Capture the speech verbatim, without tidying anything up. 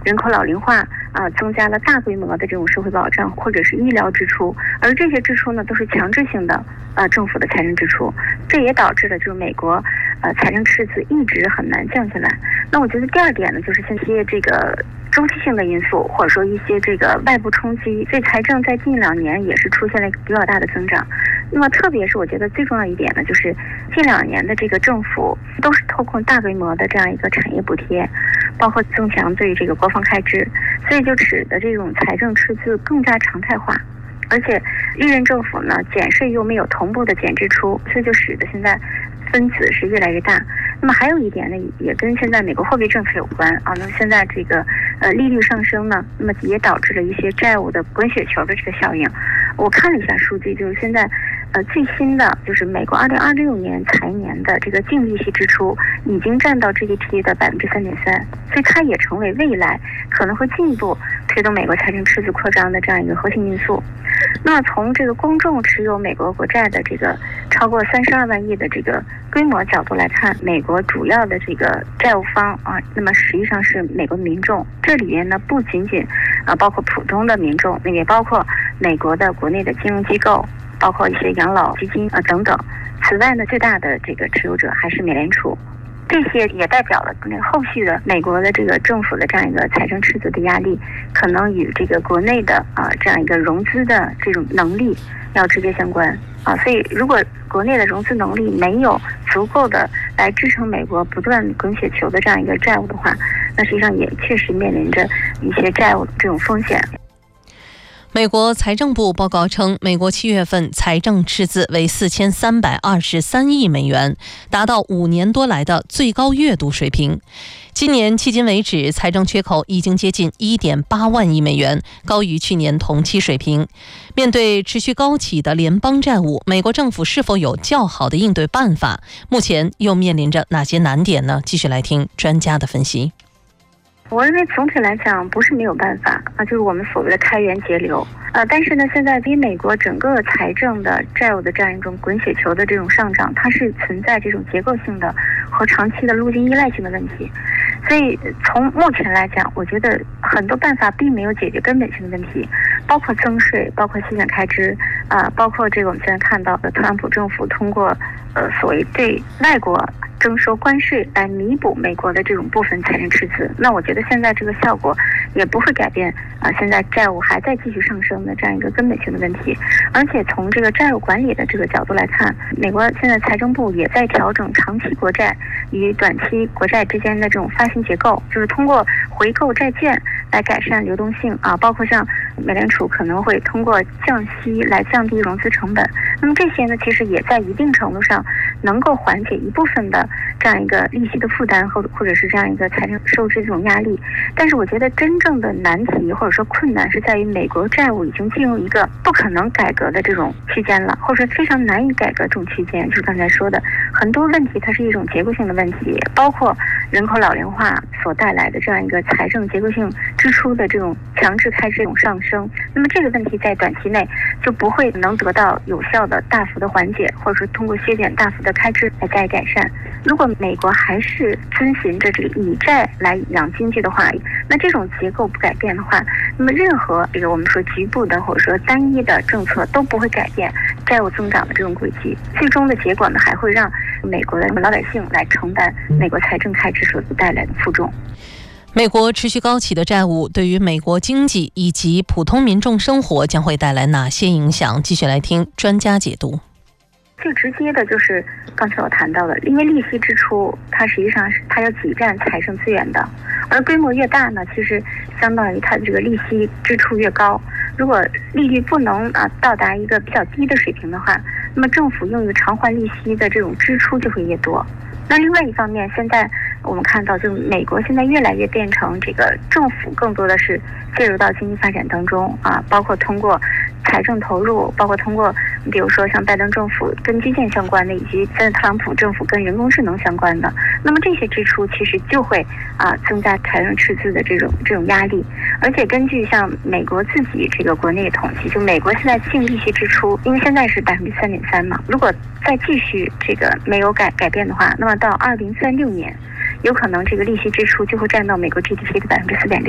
人口老龄化啊、呃，增加了大规模的这种社会保障或者是医疗支出，而这些支出呢都是强制性的呃政府的财政支出，这也导致了就是美国呃财政赤字一直很难降下来。那我觉得第二点呢，就是现在这个周期性的因素，或者说一些这个外部冲击，所以财政在近两年也是出现了一个比较大的增长。那么特别是我觉得最重要一点呢，就是近两年的这个政府都是透过大规模的这样一个产业补贴，包括增强对这个国防开支，所以就使得这种财政赤字更加常态化。而且历任政府呢减税又没有同步的减支出，所以就使得现在分子是越来越大。那么还有一点呢，也跟现在美国货币政策有关啊。那么现在这个呃利率上升呢，那么也导致了一些债务的滚雪球的这个效应。我看了一下数据，就是现在呃最新的就是美国二零二六年财年的这个净利息支出已经占到 G D P 的百分之三点三，所以它也成为未来可能会进一步推动美国财政赤字扩张的这样一个核心因素。那么从这个公众持有美国国债的这个超过三十二万亿的这个规模角度来看，美国主要的这个债务方啊，那么实际上是美国民众。这里面呢不仅仅啊包括普通的民众，也包括美国的国内的金融机构，包括一些养老基金啊等等。此外呢，最大的这个持有者还是美联储。这些也代表了那个后续的美国的这个政府的这样一个财政赤字的压力，可能与这个国内的啊这样一个融资的这种能力要直接相关啊。所以如果国内的融资能力没有足够的来支撑美国不断滚雪球的这样一个债务的话，那实际上也确实面临着一些债务这种风险。 美国财政部报告称，美国七月份财政赤字为四千三百二十三亿美元，达到五年多来的最高月度水平。今年迄今为止，财政缺口已经接近 一点八万亿美元，高于去年同期水平。面对持续高企的联邦债务，美国政府是否有较好的应对办法？目前又面临着哪些难点呢？继续来听专家的分析。 我认为总体来讲不是没有办法啊，就是我们所谓的开源节流呃，但是呢，现在比美国整个财政的债务的这样一种滚雪球的这种上涨，它是存在这种结构性的和长期的路径依赖性的问题。所以从目前来讲，我觉得很多办法并没有解决根本性的问题，包括增税，包括削减开支啊、呃，包括这个我们现在看到的特朗普政府通过呃所谓对外国征收关税来弥补美国的这种部分财政赤字。那我觉得现在这个效果也不会改变啊、呃，现在债务还在继续上升的这样一个根本性的问题。而且从这个债务管理的这个角度来看，美国现在财政部也在调整长期国债与短期国债之间的这种发行结构，就是通过回购债券来改善流动性啊，包括像美联储可能会通过降息来降低融资成本。那么这些呢，其实也在一定程度上能够缓解一部分的这样一个利息的负担，或或者是这样一个财政收支这种压力。但是我觉得真正的难题或者说困难是在于美国债务已经进入一个不可能改革的这种区间了，或者说非常难以改革这种区间。就是刚才说的很多问题，它是一种结构性的问题，包括人口老龄化所带来的这样一个财政结构性支出的这种强制开支这种上升。那么这个问题在短期内就不会能得到有效的大幅的缓解，或者说通过削减大幅的开支来加以改善。如果美国还是遵循着这个以债来养经济的话，那这种结构不改变的话，那么任何这个我们说局部的或者说单一的政策都不会改变债务增长的这种轨迹。最终的结果呢，还会让美国的老百姓来承担美国财政开支所带来的负重。 美国持续高企的债务对于美国经济以及普通民众生活将会带来哪些影响？继续来听专家解读。 最直接的就是刚才我谈到的，因为利息支出它实际上是它要挤占财政资源的，而规模越大呢，其实相当于它的这个利息支出越高。如果利率不能啊到达一个比较低的水平的话，那么政府用于偿还利息的这种支出就会越多。那另外一方面，现在我们看到，就美国现在越来越变成这个政府更多的是介入到经济发展当中啊，包括通过财政投入，包括通过比如说像拜登政府跟基建相关的，以及现在特朗普政府跟人工智能相关的，那么这些支出其实就会啊增加财政赤字的这种这种压力。而且根据像美国自己这个国内的统计，就美国现在净利息支出，因为现在是百分之三点三嘛，如果再继续这个没有改改变的话，那么到二零三六年，有可能这个利息支出就会占到美国 G D P 的百分之四点六。